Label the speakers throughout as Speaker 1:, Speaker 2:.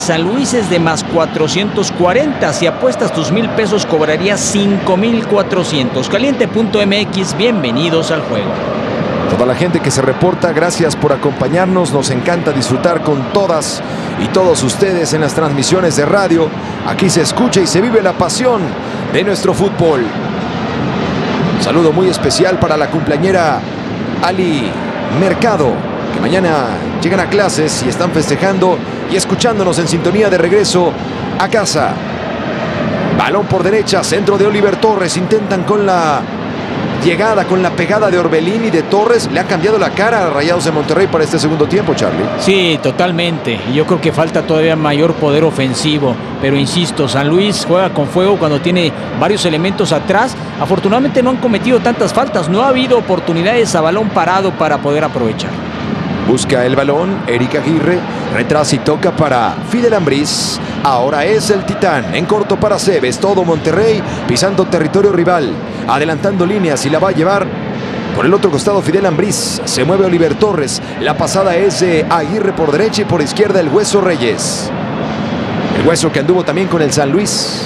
Speaker 1: San Luis es de más 440. Si apuestas tus 1,000 pesos cobrarías 5,400. Caliente.mx, bienvenidos al juego.
Speaker 2: Toda la gente que se reporta, gracias por acompañarnos. Nos encanta disfrutar con todas y todos ustedes en las transmisiones de radio. Aquí se escucha y se vive la pasión de nuestro fútbol. Un saludo muy especial para la cumpleañera Ali Mercado, que mañana llegan a clases y están festejando y escuchándonos en sintonía de regreso a casa. Balón por derecha, centro de Oliver Torres. Intentan con la llegada, con la pegada de Orbelín y de Torres. Le ha cambiado la cara a Rayados de Monterrey para este segundo tiempo, Charlie.
Speaker 1: Sí, totalmente. Yo creo que falta todavía mayor poder ofensivo. Pero insisto, San Luis juega con fuego cuando tiene varios elementos atrás. Afortunadamente no han cometido tantas faltas. No ha habido oportunidades a balón parado para poder aprovechar.
Speaker 2: Busca el balón, Eric Aguirre, retrasa y toca para Fidel Ambriz. Ahora es el Titán, en corto para Cebes, todo Monterrey, pisando territorio rival, adelantando líneas y la va a llevar por el otro costado Fidel Ambriz. Se mueve Oliver Torres, la pasada es de Aguirre por derecha y por izquierda el Hueso Reyes. El Hueso que anduvo también con el San Luis.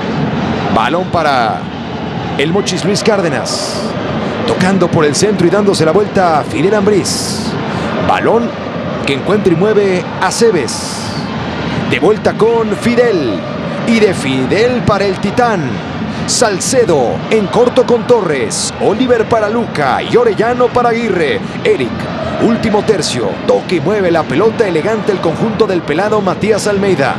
Speaker 2: Balón para el Mochis Luis Cárdenas, tocando por el centro y dándose la vuelta a Fidel Ambriz. Balón que encuentra y mueve a Cebes. De vuelta con Fidel. Y de Fidel para el Titán. Salcedo en corto con Torres. Oliver para Luca y Orellano para Aguirre. Eric, último tercio. Toca y mueve la pelota elegante el conjunto del pelado Matías Almeida.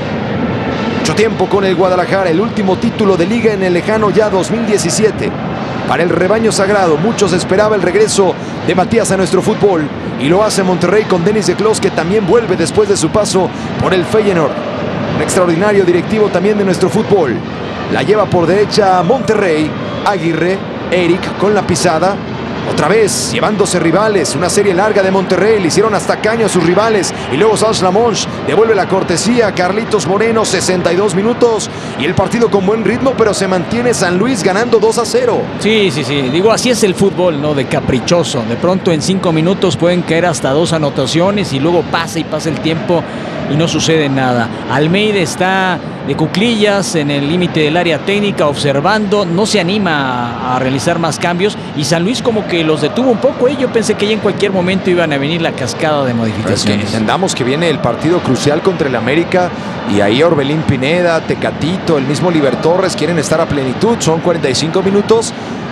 Speaker 2: Mucho tiempo con el Guadalajara. El último título de liga en el lejano ya 2017. Para el rebaño sagrado, muchos esperaba el regreso de Matías a nuestro fútbol. Y lo hace Monterrey con Denis de Clos, que también vuelve después de su paso por el Feyenoord. Un extraordinario directivo también de nuestro fútbol. La lleva por derecha Monterrey. Aguirre, Eric con la pisada. Otra vez llevándose rivales. Una serie larga de Monterrey. Le hicieron hasta caño a sus rivales. Y luego Sanz Lamonch devuelve la cortesía a Carlitos Moreno. 62 minutos. Y el partido con buen ritmo, pero se mantiene San Luis ganando 2-0.
Speaker 1: Sí. Digo, así es el fútbol, ¿no? De caprichoso. De pronto en 5 minutos pueden caer hasta 2 anotaciones. Y luego pasa el tiempo y no sucede nada. Almeida está de cuclillas en el límite del área técnica, observando, no se anima a realizar más cambios, y San Luis como que los detuvo un poco. Yo pensé que ya en cualquier momento iban a venir la cascada de modificaciones.
Speaker 2: Es que entendamos que viene el partido crucial contra el América, y ahí Orbelín Pineda, Tecatito, el mismo Oliver Torres quieren estar a plenitud. Son 45 minutos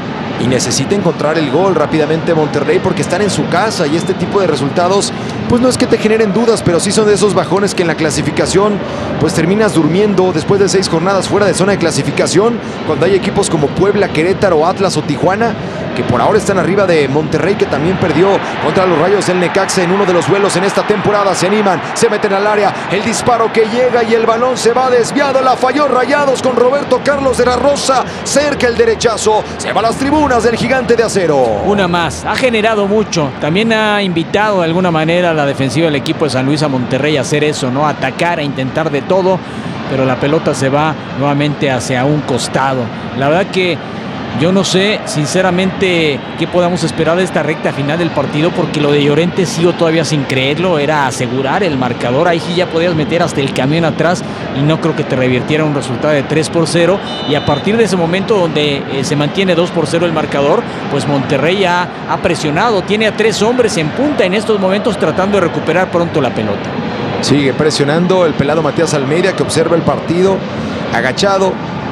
Speaker 2: y necesita encontrar el gol rápidamente Monterrey, porque están en su casa, y este tipo de resultados pues no es que te generen dudas, pero sí son de esos bajones que en la clasificación pues terminas durmiendo después de 6 jornadas fuera de zona de clasificación, cuando hay equipos como Puebla, Querétaro, Atlas o Tijuana, que por ahora están arriba de Monterrey, que también perdió contra los Rayos del Necaxa en uno de los duelos en esta temporada. Se animan, se meten al área, el disparo que llega y el balón se va desviado, la falló Rayados con Roberto Carlos de la Rosa, cerca el derechazo, se va a las tribunas del Gigante de Acero.
Speaker 1: Una más, ha generado mucho, también ha invitado de alguna manera a la defensiva del equipo de San Luis a Monterrey a hacer eso, ¿no? A atacar, a intentar de todo, pero la pelota se va nuevamente hacia un costado. La verdad que yo no sé, sinceramente, qué podamos esperar de esta recta final del partido, porque lo de Llorente sigo todavía sin creerlo. Era asegurar el marcador, ahí sí ya podías meter hasta el camión atrás y no creo que te revirtiera un resultado de 3-0. Y a partir de ese momento donde se mantiene 2-0 el marcador, pues Monterrey ha presionado, tiene a 3 hombres en punta en estos momentos tratando de recuperar pronto la pelota.
Speaker 2: Sigue presionando el pelado Matías Almeida, que observa el partido agachado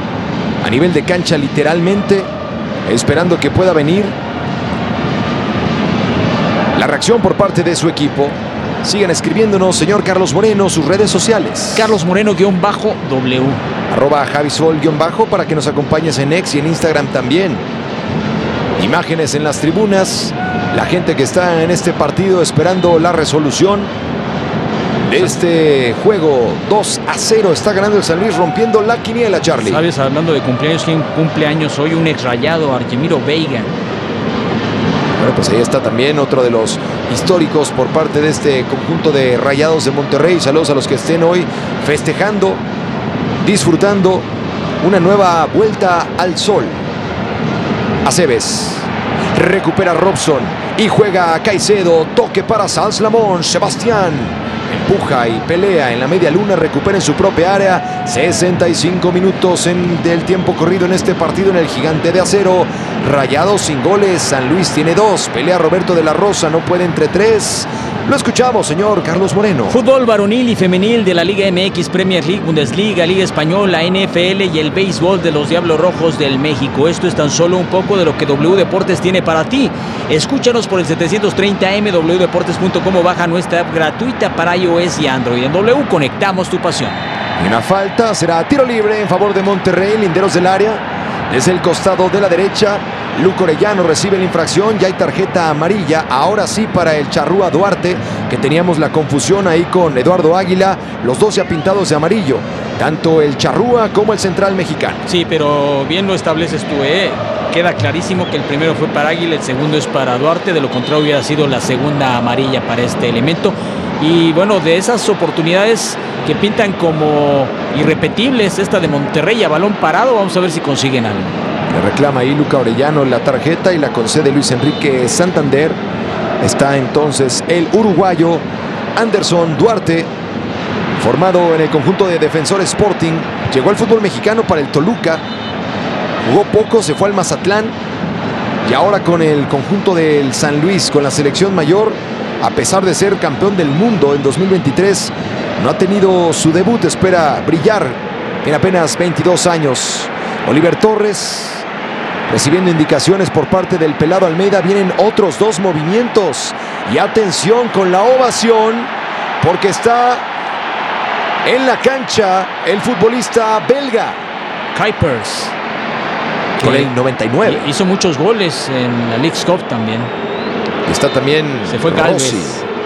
Speaker 2: a nivel de cancha literalmente, esperando que pueda venir la reacción por parte de su equipo. Sigan escribiéndonos, señor Carlos Moreno, sus redes sociales.
Speaker 1: Carlos Moreno_W.
Speaker 2: @Javisol_ para que nos acompañes en X y en Instagram también. Imágenes en las tribunas, la gente que está en este partido esperando la resolución de este juego. 2-0 está ganando el San Luis, rompiendo la quiniela, Charlie.
Speaker 1: Sabes, hablando de cumpleaños, ¿quién cumpleaños hoy? Un ex Rayado, Argemiro Veiga.
Speaker 2: Bueno, pues ahí está también otro de los históricos por parte de este conjunto de Rayados de Monterrey. Saludos a los que estén hoy festejando, disfrutando una nueva vuelta al sol. Aceves recupera Robson y juega a Caicedo. Toque para Sanz Lamonch. Sebastián empuja y pelea en la media luna, recupera en su propia área. 65 minutos del tiempo corrido en este partido en el Gigante de Acero. Rayados sin goles, San Luis tiene 2. Pelea Roberto de la Rosa, no puede entre 3. Lo escuchamos, señor Carlos Moreno.
Speaker 1: Fútbol varonil y femenil de la Liga MX, Premier League, Bundesliga, Liga Española, NFL y el béisbol de los Diablos Rojos del México. Esto es tan solo un poco de lo que W Deportes tiene para ti. Escúchanos por el 730M, wdeportes.com, o baja nuestra app gratuita para iOS y Android. En W conectamos tu pasión.
Speaker 2: Y una falta, será tiro libre en favor de Monterrey, linderos del área. Desde el costado de la derecha, Luco Orellano recibe la infracción, ya hay tarjeta amarilla, ahora sí para el Charrúa Duarte, que teníamos la confusión ahí con Eduardo Águila, los dos ya pintados de amarillo, tanto el Charrúa como el central mexicano.
Speaker 1: Sí, pero bien lo estableces tú, queda clarísimo que el primero fue para Águila, el segundo es para Duarte, de lo contrario hubiera sido la segunda amarilla para este elemento. Y bueno, de esas oportunidades que pintan como irrepetibles, esta de Monterrey a balón parado, vamos a ver si consiguen algo.
Speaker 2: Le reclama ahí Luca Orellano la tarjeta y la concede Luis Enrique Santander. Está entonces el uruguayo Anderson Duarte, formado en el conjunto de Defensor Sporting. Llegó al fútbol mexicano para el Toluca, jugó poco, se fue al Mazatlán y ahora con el conjunto del San Luis, con la selección mayor, a pesar de ser campeón del mundo en 2023, no ha tenido su debut, espera brillar en apenas 22 años. Oliver Torres recibiendo indicaciones por parte del Pelado Almeida. Vienen otros 2 movimientos y atención con la ovación, porque está en la cancha el futbolista belga
Speaker 1: Kuipers,
Speaker 2: con el 99.
Speaker 1: Hizo muchos goles en la Leagues Cup también.
Speaker 2: Está también
Speaker 1: se fue Galvez.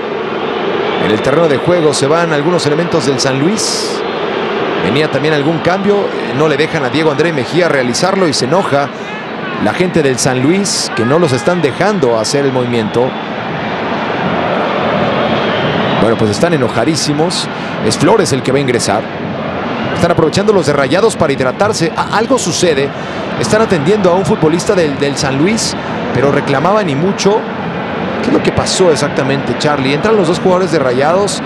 Speaker 2: En el terreno de juego se van algunos elementos del San Luis. Venía también algún cambio. No le dejan a Diego André Mejía realizarlo y se enoja la gente del San Luis, que no los están dejando hacer el movimiento. Bueno, pues están enojadísimos. Es Flores el que va a ingresar. Están aprovechando los de Rayados para hidratarse. Algo sucede. Están atendiendo a un futbolista del San Luis, pero reclamaban y mucho. ¿Qué es lo que pasó exactamente, Charlie? Entran los 2 jugadores de Rayados.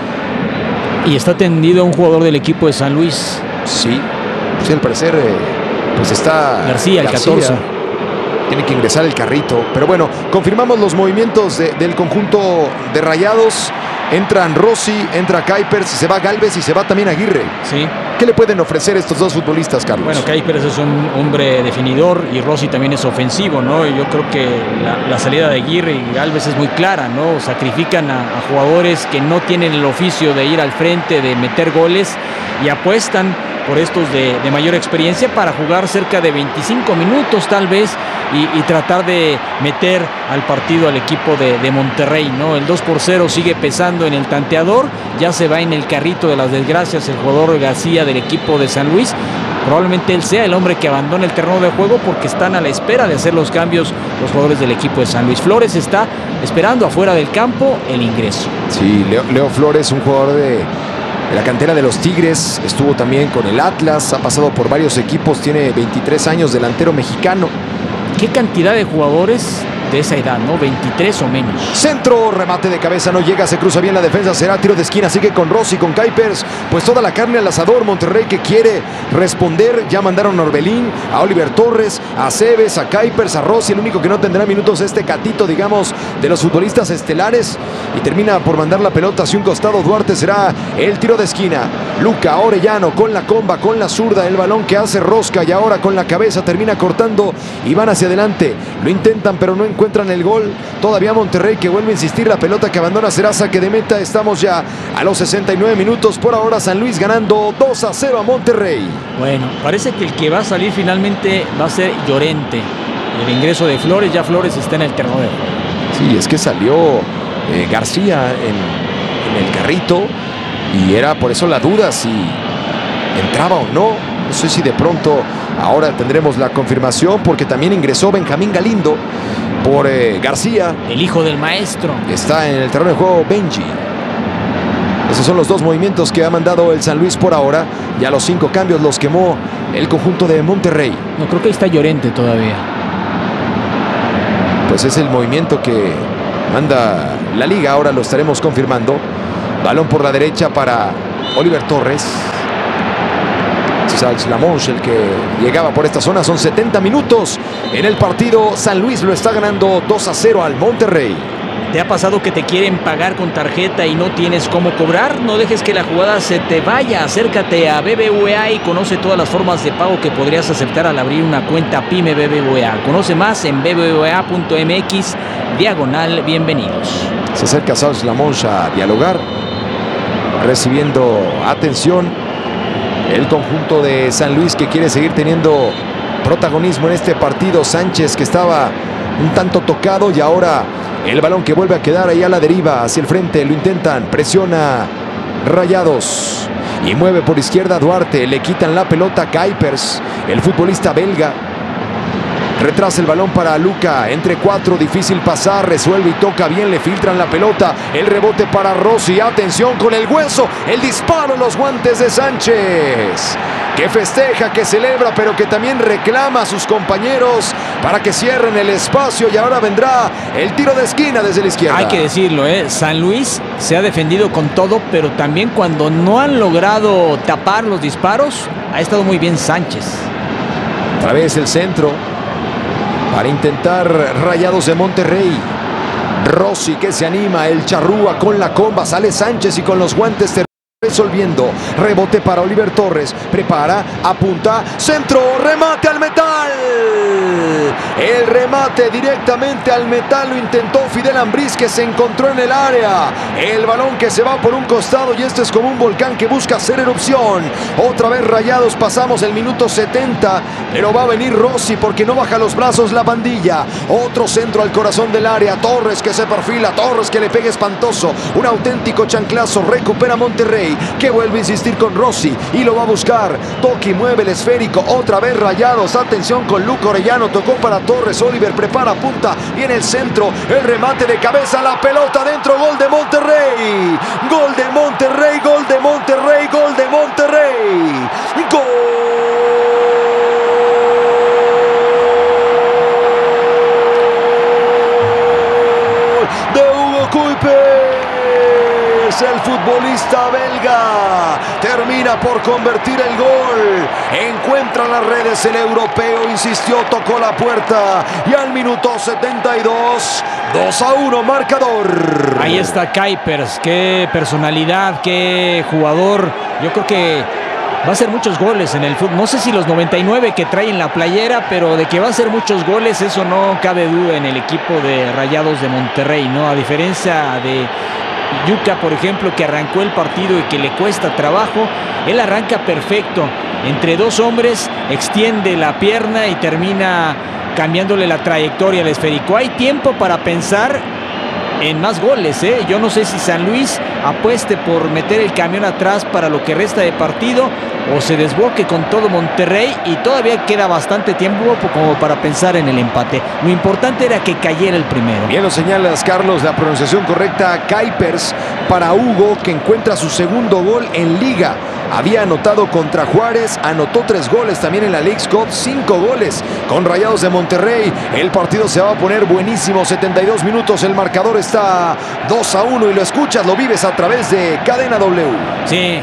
Speaker 1: Y está atendido un jugador del equipo de San Luis.
Speaker 2: Sí, al parecer pues está
Speaker 1: García, el 14.
Speaker 2: Tiene que ingresar el carrito. Pero bueno, confirmamos los movimientos del conjunto de Rayados. Entran Rossi, entra Kuipers, se va Galvez y se va también Aguirre.
Speaker 1: Sí.
Speaker 2: ¿Qué le pueden ofrecer estos 2 futbolistas, Carlos?
Speaker 1: Bueno, Kuipers es un hombre definidor y Rossi también es ofensivo, ¿no? Yo creo que la salida de Aguirre y Galvez es muy clara, ¿no? Sacrifican a jugadores que no tienen el oficio de ir al frente, de meter goles, y apuestan por estos de mayor experiencia para jugar cerca de 25 minutos tal vez y tratar de meter al partido al equipo de Monterrey, ¿no? El 2-0 sigue pesando en el tanteador, ya se va en el carrito de las desgracias el jugador García del equipo de San Luis. Probablemente él sea el hombre que abandone el terreno de juego porque están a la espera de hacer los cambios los jugadores del equipo de San Luis. Flores está esperando afuera del campo el ingreso.
Speaker 2: Sí, Leo Flores, un jugador de la cantera de los Tigres, estuvo también con el Atlas, ha pasado por varios equipos, tiene 23 años, delantero mexicano.
Speaker 1: ¿Qué cantidad de jugadores de esa edad, no? 23 o menos.
Speaker 2: Centro, remate de cabeza, no llega, se cruza bien la defensa, será tiro de esquina, sigue con Rossi, con Kuipers, pues toda la carne al asador. Monterrey que quiere responder, ya mandaron a Orbelín, a Oliver Torres, a Cebes, a Kuipers, a Rossi. El único que no tendrá minutos es este catito, digamos, de los futbolistas estelares, y termina por mandar la pelota hacia un costado. Duarte, será el tiro de esquina. Luca Orellano con la comba, con la zurda, el balón que hace rosca y ahora con la cabeza termina cortando y van hacia adelante. Lo intentan pero no encuentran el gol. Todavía Monterrey que vuelve a insistir, la pelota que abandona será saque de meta. Estamos ya a los 69 minutos. Por ahora San Luis ganando 2-0 a Monterrey.
Speaker 1: Bueno, parece que el que va a salir finalmente va a ser Llorente. El ingreso de Flores, ya Flores está en el terreno de juego.
Speaker 2: Sí, es que salió García en el carrito y era por eso la duda si entraba o no. No sé si de pronto ahora tendremos la confirmación, porque también ingresó Benjamín Galindo por García.
Speaker 1: El hijo del maestro.
Speaker 2: Está en el terreno de juego Benji. Esos son los 2 movimientos que ha mandado el San Luis por ahora. Ya los 5 cambios los quemó el conjunto de Monterrey.
Speaker 1: No, creo que ahí está Llorente todavía.
Speaker 2: Pues es el movimiento que manda la liga, ahora lo estaremos confirmando. Balón por la derecha para Oliver Torres. Alex Lamonche el que llegaba por esta zona. Son 70 minutos en el partido. San Luis lo está ganando 2-0 al Monterrey.
Speaker 1: ¿Te ha pasado que te quieren pagar con tarjeta y no tienes cómo cobrar? No dejes que la jugada se te vaya. Acércate a BBVA y conoce todas las formas de pago que podrías aceptar al abrir una cuenta PYME BBVA. Conoce más en bbva.mx/bienvenidos.
Speaker 2: Se acerca Alex Lamonche a dialogar, recibiendo atención el conjunto de San Luis, que quiere seguir teniendo protagonismo en este partido. Sánchez, que estaba un tanto tocado, y ahora el balón que vuelve a quedar ahí a la deriva hacia el frente. Lo intentan, presiona Rayados y mueve por izquierda Duarte. Le quitan la pelota a Kuipers, el futbolista belga. Retrasa el balón para Luca, entre cuatro, difícil pasar, resuelve y toca bien, le filtran la pelota, el rebote para Rossi, atención con el hueso, el disparo en los guantes de Sánchez, que festeja, que celebra, pero que también reclama a sus compañeros para que cierren el espacio, y ahora vendrá el tiro de esquina desde la izquierda.
Speaker 1: Hay que decirlo, San Luis se ha defendido con todo, pero también cuando no han logrado tapar los disparos, ha estado muy bien Sánchez.
Speaker 2: Otra vez el centro para intentar Rayados de Monterrey. Rossi, que se anima, el charrúa con la comba, sale Sánchez y con los guantes resolviendo. Rebote para Oliver Torres, prepara, apunta, centro, remate al metal. El remate directamente al metal lo intentó Fidel Ambriz, que se encontró en el área. El balón que se va por un costado, y este es como un volcán que busca hacer erupción. Otra vez Rayados, pasamos el minuto 70, pero va a venir Rossi porque no baja los brazos la pandilla. Otro centro al corazón del área, Torres que se perfila, Torres que le pega espantoso, un auténtico chanclazo, recupera Monterrey, que vuelve a insistir con Rossi y lo va a buscar. Toki mueve el esférico, otra vez Rayados, atención con Luca Orellano, tocó para Torres, Oliver prepara, punta, viene el centro, el remate de cabeza, la pelota dentro, gol de Monterrey, gol de Monterrey, gol de Monterrey, gol de Monterrey, gol de Hugo Kuipers. El futbolista belga termina por convertir el gol, encuentra las redes el europeo, insistió, tocó la puerta, y al minuto 72, 2-1 marcador.
Speaker 1: Ahí está Kuipers, qué personalidad, qué jugador. Yo creo que va a hacer muchos goles en el fútbol. No sé si los 99 que trae en la playera, pero de que va a hacer muchos goles, eso no cabe duda en el equipo de Rayados de Monterrey, ¿no? A diferencia de Yuka, por ejemplo, que arrancó el partido y que le cuesta trabajo, él arranca perfecto. Entre dos hombres, extiende la pierna y termina cambiándole la trayectoria al esférico. Hay tiempo para pensar en más goles, Yo no sé si San Luis apueste por meter el camión atrás para lo que resta de partido, o se desboque con todo Monterrey, y todavía queda bastante tiempo como para pensar en el empate. Lo importante era que cayera el primero.
Speaker 2: Bien lo señalas, Carlos, la pronunciación correcta. Kuipers para Hugo, que encuentra su segundo gol en Liga. Había anotado contra Juárez, anotó 3 goles también en la Leagues Cup, 5 goles con Rayados de Monterrey. El partido se va a poner buenísimo, 72 minutos, el marcador está 2-1 y lo escuchas, lo vives a través de Cadena W.
Speaker 1: Sí,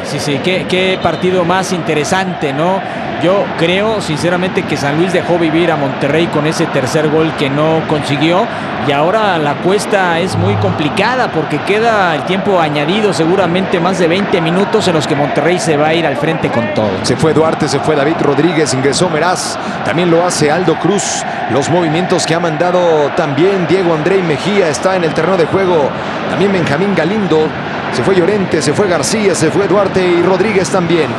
Speaker 1: qué partido más interesante, ¿no? Yo creo sinceramente que San Luis dejó vivir a Monterrey con ese tercer gol que no consiguió, y ahora la cuesta es muy complicada porque queda el tiempo añadido, seguramente más de 20 minutos en los que Monterrey se va a ir al frente con todo.
Speaker 2: Se fue Duarte, se fue David Rodríguez, ingresó Meraz, también lo hace Aldo Cruz. Los movimientos que ha mandado también Diego André Mejía, está en el terreno de juego también Benjamín Galindo, se fue Llorente, se fue García, se fue Duarte y Rodríguez también.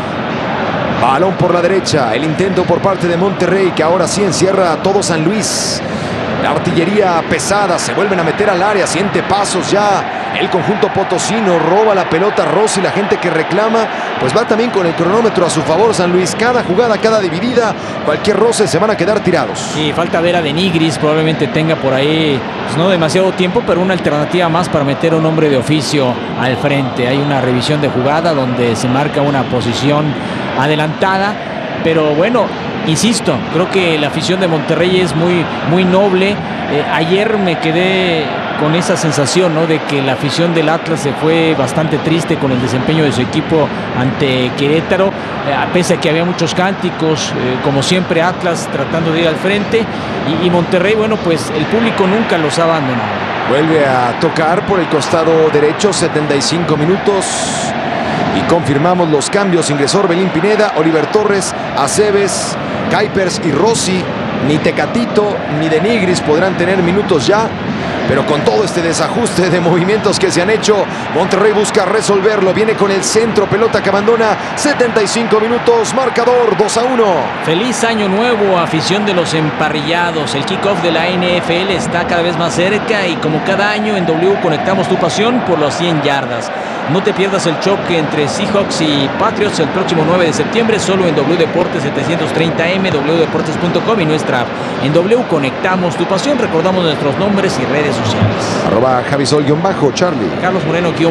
Speaker 2: Balón por la derecha, el intento por parte de Monterrey, que ahora sí encierra a todo San Luis. La artillería pesada, se vuelven a meter al área, siente pasos ya el conjunto potosino, roba la pelota Rossi, la gente que reclama, pues va también con el cronómetro a su favor San Luis. Cada jugada, cada dividida, cualquier roce, se van a quedar tirados.
Speaker 1: Y falta ver a Denigris, probablemente tenga por ahí, pues no demasiado tiempo, pero una alternativa más para meter a un hombre de oficio al frente. Hay una revisión de jugada donde se marca una posición adelantada, pero bueno, insisto, creo que la afición de Monterrey es muy noble. Ayer me quedé con esa sensación, ¿no?, de que la afición del Atlas se fue bastante triste con el desempeño de su equipo ante Querétaro, pese a que había muchos cánticos, como siempre Atlas tratando de ir al frente, y Monterrey, bueno, pues el público nunca los ha abandonado.
Speaker 2: Vuelve a tocar por el costado derecho, 75 minutos. Y confirmamos los cambios. Ingresó Orbelín Pineda, Oliver Torres, Aceves, Kuipers y Rossi. Ni Tecatito ni de Nigris podrán tener minutos ya. Pero con todo este desajuste de movimientos que se han hecho, Monterrey busca resolverlo. Viene con el centro, pelota que abandona. 75 minutos, marcador 2-1.
Speaker 1: Feliz año nuevo, afición de los emparrillados. El kickoff de la NFL está cada vez más cerca y como cada año en W conectamos tu pasión por las 100 yardas. No te pierdas el choque entre Seahawks y Patriots el próximo 9 de septiembre, solo en W Deportes 730M, wdeportes.com y nuestra app. En W conectamos tu pasión, recordamos nuestros nombres y redes sociales.
Speaker 2: @Javisol_Charlie.
Speaker 1: Carlos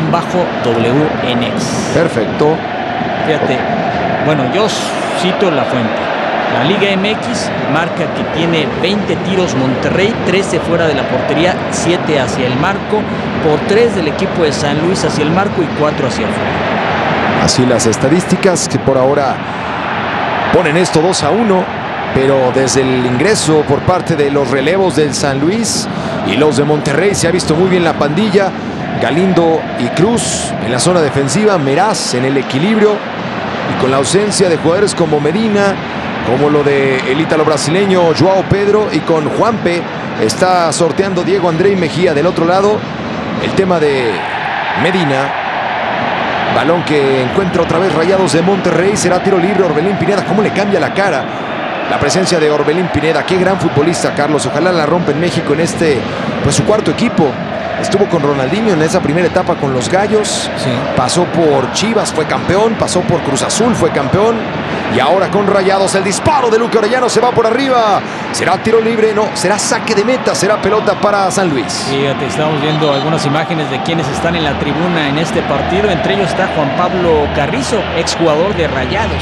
Speaker 1: Moreno_WNX.
Speaker 2: Perfecto.
Speaker 1: Fíjate, bueno, yo cito la fuente. La Liga MX marca que tiene 20 tiros Monterrey, 13 fuera de la portería, 7 hacia el marco, por 3 del equipo de San Luis hacia el marco y 4 hacia afuera.
Speaker 2: Así las estadísticas que por ahora ponen esto 2-1, pero desde el ingreso por parte de los relevos del San Luis y los de Monterrey se ha visto muy bien la pandilla. Galindo y Cruz en la zona defensiva, Meraz en el equilibrio y con la ausencia de jugadores como Medina, como lo de el ítalo brasileño Joao Pedro, y con Juanpe está sorteando Diego André Mejía del otro lado. El tema de Medina, balón que encuentra otra vez Rayados de Monterrey, será tiro libre. Orbelín Pineda, cómo le cambia la cara la presencia de Orbelín Pineda. Qué gran futbolista, Carlos, ojalá la rompa en México en pues su cuarto equipo. Estuvo con Ronaldinho en esa primera etapa con los Gallos,
Speaker 1: sí.
Speaker 2: Pasó por Chivas, fue campeón, pasó por Cruz Azul, fue campeón, y ahora con Rayados el disparo de Luca Orellano se va por arriba. Será tiro libre, no, será saque de meta, será pelota para San Luis.
Speaker 1: Fíjate, estamos viendo algunas imágenes de quienes están en la tribuna en este partido. Entre ellos está Juan Pablo Carrizo, exjugador de Rayados.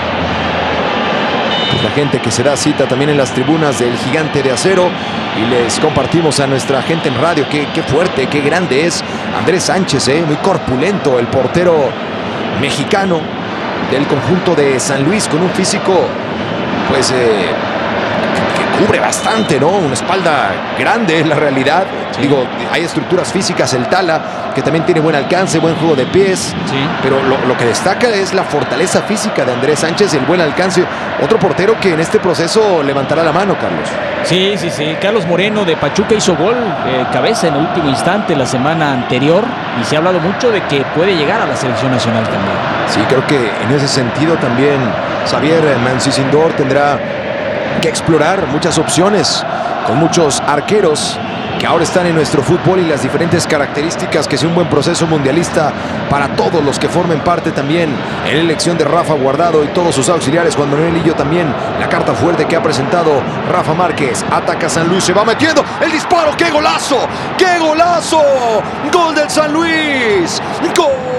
Speaker 2: Pues la gente que se da cita también en las tribunas del Gigante de Acero, y les compartimos a nuestra gente en radio qué fuerte, qué grande es Andrés Sánchez, muy corpulento, el portero mexicano del conjunto de San Luis, con un físico pues que cubre bastante, ¿no? Una espalda grande es la realidad. Sí. Digo, hay estructuras físicas, el Tala, que también tiene buen alcance, buen juego de pies,
Speaker 1: sí.
Speaker 2: Pero lo que destaca es la fortaleza física de Andrés Sánchez, el buen alcance. Otro portero que en este proceso levantará la mano, Carlos.
Speaker 1: Sí. Carlos Moreno de Pachuca hizo gol, cabeza en el último instante la semana anterior, y se ha hablado mucho de que puede llegar a la selección nacional también.
Speaker 2: Sí, creo que en ese sentido también Xavier Mancicindor tendrá que explorar muchas opciones con muchos arqueros que ahora están en nuestro fútbol, y las diferentes características que sea un buen proceso mundialista para todos los que formen parte también en la elección de Rafa Guardado y todos sus auxiliares. Juan Manuel Lillo también, la carta fuerte que ha presentado Rafa Márquez. Ataca San Luis, se va metiendo el disparo. ¡Qué golazo! ¡Qué golazo! ¡Gol del San Luis! ¡Gol!